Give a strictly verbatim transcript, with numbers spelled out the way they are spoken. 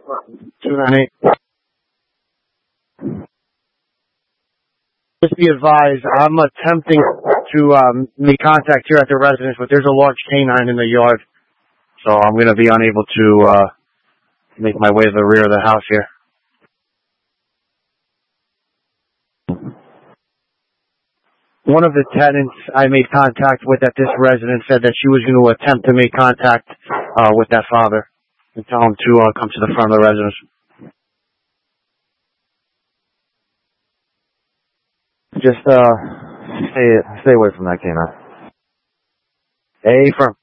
two nine eight. Just be advised, I'm attempting to um, make contact here at the residence, but there's a large canine in the yard, so I'm going to be unable to uh, make my way to the rear of the house here. One of the tenants I made contact with at this residence said that she was going to attempt to make contact uh, with that father and tell him to uh, come to the front of the residence. Just uh, stay stay away from that canine. Hey, firm.